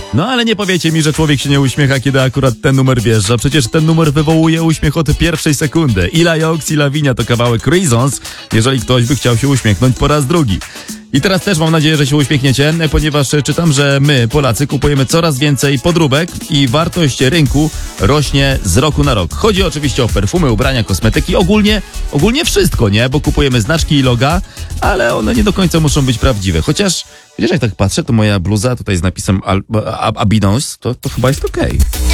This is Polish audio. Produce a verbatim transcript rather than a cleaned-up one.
No ale nie powiecie mi, że człowiek się nie uśmiecha, kiedy akurat ten numer wjeżdża. Przecież ten numer wywołuje uśmiech od pierwszej sekundy. Ila Joks i Lavinia to kawałek Reasons, jeżeli ktoś by chciał się uśmiechnąć po raz drugi. I teraz też mam nadzieję, że się uśmiechniecie, ponieważ czytam, że my, Polacy, kupujemy coraz więcej podróbek i wartość rynku rośnie z roku na rok. Chodzi oczywiście o perfumy, ubrania, kosmetyki, ogólnie, ogólnie wszystko, nie? Bo kupujemy znaczki i loga, ale one nie do końca muszą być prawdziwe. Chociaż, wiesz, jak tak patrzę, to moja bluza tutaj z napisem Al- Ab- Abinos, to, to chyba jest okej.